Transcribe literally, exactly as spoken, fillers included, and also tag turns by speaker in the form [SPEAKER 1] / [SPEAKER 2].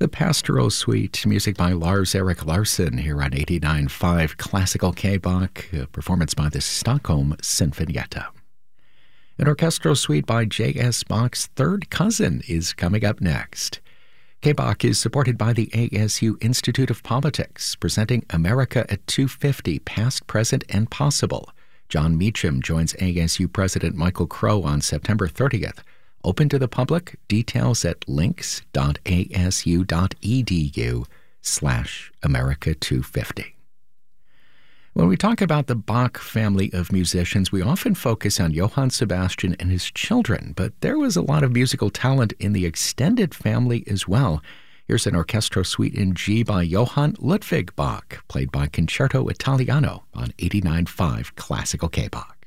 [SPEAKER 1] The Pastoral Suite, music by Lars-Erik Larsson here on eighty-nine point five Classical K-Bach, a performance by the Stockholm Sinfonietta. An orchestral suite by J S. Bach's third cousin is coming up next. K-Bach is supported by the A S U Institute of Politics, presenting America at two fifty, Past, Present, and Possible. John Meacham joins A S U President Michael Crow on September thirtieth. Open to the public. Details at links.asu.edu slash America 250. When we talk about the Bach family of musicians, we often focus on Johann Sebastian and his children, but there was a lot of musical talent in the extended family as well. Here's an orchestral suite in G by Johann Ludwig Bach, played by Concerto Italiano on eighty-nine point five Classical K-Bach.